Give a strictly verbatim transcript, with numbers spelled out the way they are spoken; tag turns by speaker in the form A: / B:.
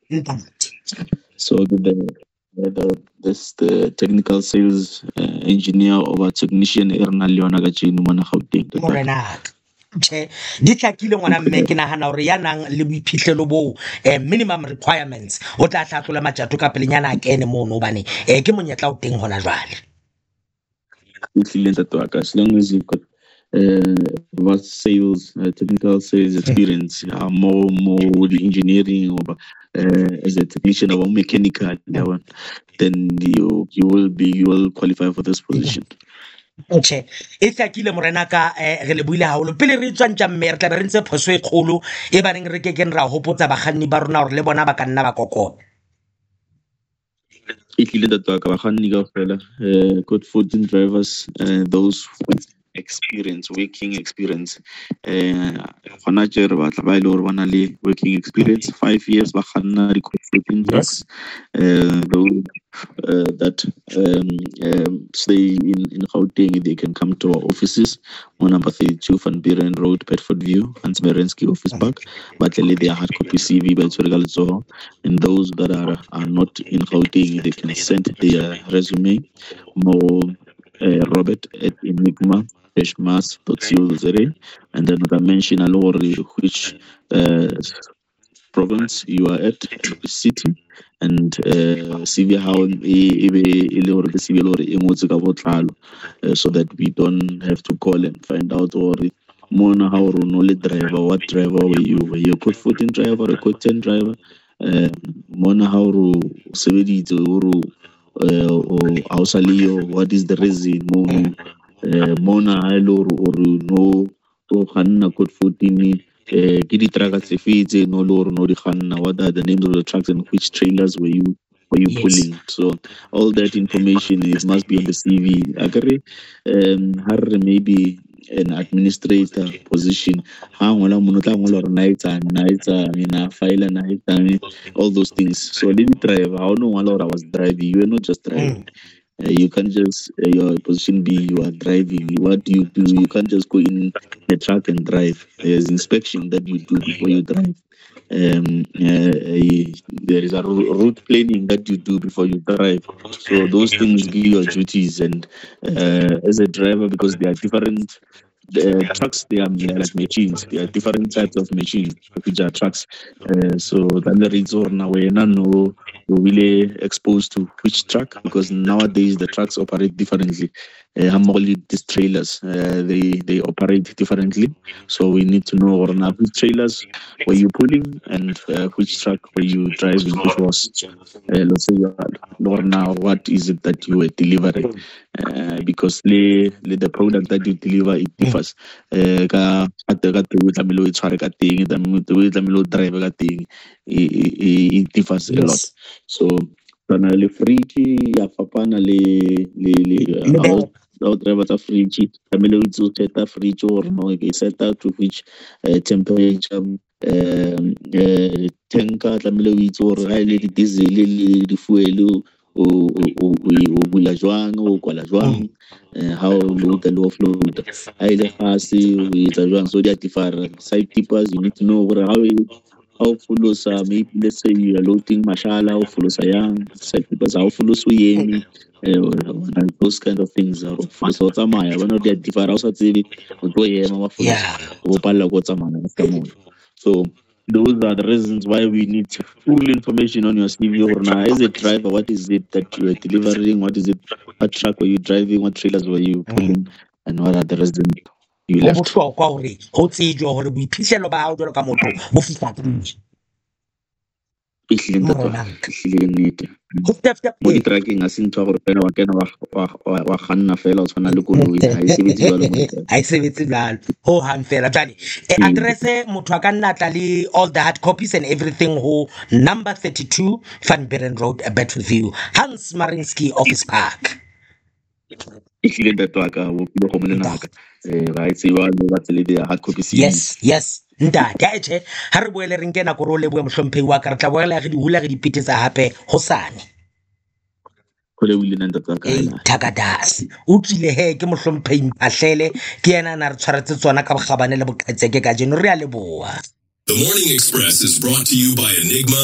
A: Ntate.
B: So the, the, the this the technical sales uh, engineer or technician e re nang le yona ka tjeno mona Gauteng.
A: Morenaka. Tjhe, di tlhakile ngwana mme ke nagana hore ya nang le boiphihlelo bo eh, minimum requirements o tla tlhatlola matjato ka pelenyana a kene mono hobane eh, ke monyetla o teng hona jwale.
B: Ehlile ntate wa ka, as long as you've got uh, what sales, uh, technical sales experience, uh, more more the engineering or uh, as a technician or mechanical, mm. then you you will be you will qualify for this position.
A: Okay, e tlakile Morenaka eh re le buile haholo pele re tswa ntja mme re tla be re ntse phoso e kgolo e ba reng re ke ke ra hopotsa bakganni ba rona hore le bona ba ka nna ba kokona.
B: Ehlile ntate wa ka bakganni kaofela uh, code fourteen drivers, uh, those with experience, working experience, uh, gona tje re batla ba ile hore ba na le working experience five years ba kganna di code fourteen trucks, uh, those uh, that um, um, stay in in Gauteng, they can come to our offices on number thirty-two Van Buren Road, Bedford View, Hans Merensky Office Park. But their hard copy C V by Tsorigal, and those that are are not in Gauteng, they can send their resume more uh, Robert at Enigma mass dot co dot za, and then I mention a lot which uh, province you are at, which city, and uh, C V how e be the C V uh, so that we don't have to call and find out or mona how no driver, what driver were you? Were you a code fourteen driver, a code ten driver? Uh, mona how seventy to or ausalio, what is the reason? Mono uh, mona hello or no to hanna code fourteen. Uh, no lore, no what are the names of the trucks and which trailers were you were you yes. pulling? So all that information is must be on the C V. Agree, um, her maybe an administrator position. How night night file night all those things. So let me drive. How no one I was driving. You were not just driving. Mm. Uh, you can't just uh, your position be you are driving. What do you do? You can't just go in the truck and drive. There's inspection that you do before you drive. Um, uh, uh, there is a route planning that you do before you drive. So those things give you your duties. And uh, as a driver, because they are different. The trucks, they are like machines. They are different types of machines, which are trucks. Uh, so then the reason now we know we're really exposed to which truck, because nowadays the trucks operate differently. Uh, only these trailers, uh, they they operate differently. So we need to know now which trailers were you pulling and uh, which truck were you driving, which was uh, let's say or now what is it that you were delivering, uh, because the the product that you deliver it differs. Uh, ka ka tlamelo e tshware ka teng, tlamelo drive ka teng it differs a lot. So kana le fridge ya fapana le le le how drivers are fridge tlamelo itse o set fridge or no e set to which uh, temperature. Um, uh, tanker tlamelo itse or ha ile di diesel le di fuel o o bula jwang o kwala jwang, how load and offload ha ile fase o etsa jwang. So they are different side keepers. You need to know what how how follow sa maybe let's say you are loading mashala how follow sa yang side keepers how follow so yemi and those kind of things are so tsamaya one of the different also tsebe o tlo yema wa follow o palla go tsamaya ka mo. So those are the reasons why we need full information on your C V. Or now, as a driver, what is it that you are delivering? What is it? What truck were you driving? What trailers were you pulling? Mm. And what are the reasons you left? Ehlile mo di tracking a sentwa gore pena wa kena wa kganna fela o tshwana le koloi ha e sebetse jalo
A: ha e sebetse jalo ho hang fela jane e address motho a ka nna tla le all the hard copies and everything ho number thirty-two Van Buren Road, Bedford View, Hans Marinsky Office Park.
B: Ehlile ntate wa ka o go molena ka eh ba itse wa le ba tsele dia hard copies.
A: Yes yes ntate a etshe ha re boele re nke nako ro le bua mohlomphehi wa ka re tla boela ge di hula ge di pitetsa hape hosane
B: go le wile nna ntate wa ka
A: ela thakadasi o tsile he ke mohlomphehi mpahlele ke yena na re tshwaretse tsona ka bogabane le boqhetseke ka jeno re a leboa.
C: The Morning Express is brought to you by Enigma.